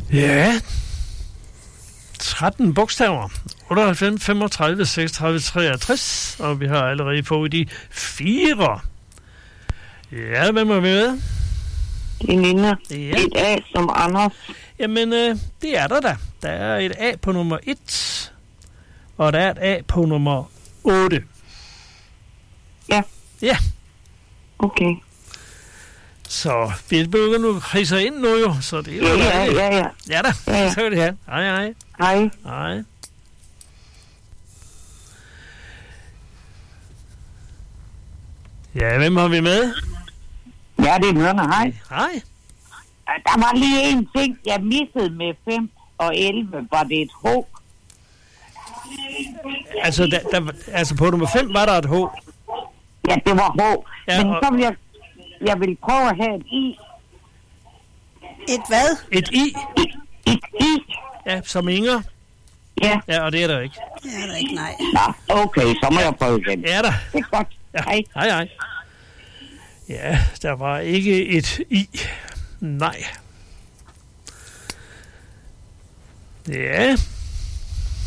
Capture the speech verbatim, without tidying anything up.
Ja. tretten bogstaver. otteoghalvfems, femogtredive, seksogtredive, treogtres. Og vi har allerede fået de fire. Ja, hvem er vi med? Det er Nina. Ja. Et A som Anders. Jamen, øh, det er der da. Der er et A på nummer et. Og der er et A på nummer otte. Ja. Ja. Okay. Så vi begynder nu kriser ind nu jo, så det er jo... Ja, ja, ja, ja. Ja da, ja, ja. så er det her. Hej, hej. Hej. Hej. Ja, hvem har vi med? Ja, det er Nørne. Hej. Hej. Der var lige en ting, jeg missede med fem og elleve. Var det et H? Altså, der, der, altså på nummer fem var der et H. Ja, det var H. Ja, Men og... så vil jeg, jeg vil prøve at have et I. Et hvad? Et I. Et, et I. Ja, som Inger. Ja. Ja, og det er der ikke. Det er der ikke, nej. Nå, okay, så må jeg prøve igen. Ja da. Det er godt. Ja. Hej. Hej, hej. Ja, der var ikke et I. Nej. Ja.